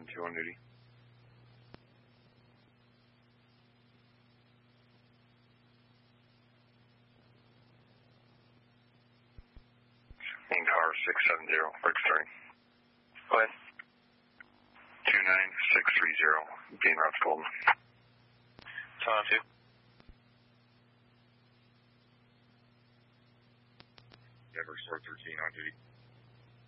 672 on duty. Main tower 670, break starting. Go ahead. 29630, being routes Golden. Toronto 2. Denver Store 13 on duty.